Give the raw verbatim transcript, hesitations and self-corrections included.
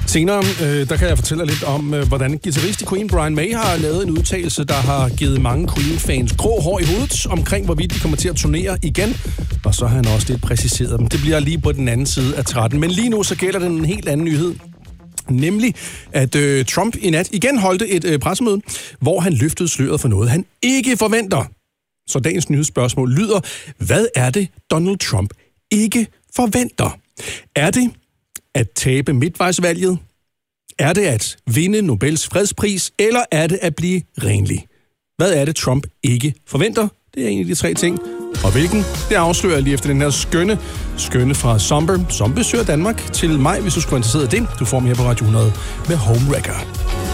Senere, øh, der kan jeg fortælle lidt om, øh, hvordan guitarist i Queen Brian May har lavet en udtalelse, der har givet mange Queen-fans grå hår i hovedet omkring, hvorvidt de kommer til at turnere igen. Og så har han også lidt præciseret dem. Det bliver lige på den anden side af tretten. Men lige nu så gælder den en helt anden nyhed. Nemlig, at øh, Trump i nat igen holdte et øh, pressemøde, hvor han løftede sløret for noget, han ikke forventer. Så dagens nyhedsspørgsmål lyder, hvad er det, Donald Trump ikke forventer? Er det at tabe midtvejsvalget? Er det at vinde Nobels fredspris? Eller er det at blive renlig? Hvad er det, Trump ikke forventer? Det er en af de tre ting. Og hvilken? Det afslører jeg lige efter den her skønne, skønne fra Somber, som besøger Danmark til mig, hvis du skulle være interesseret i det. Du får mig her på Radio hundrede med Home Wrecker.